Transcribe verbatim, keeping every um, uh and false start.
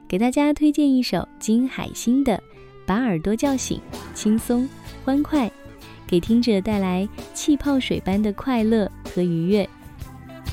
给大家推荐一首金海心的《把耳朵叫醒》，轻松欢快，给听者带来气泡水般的快乐和愉悦。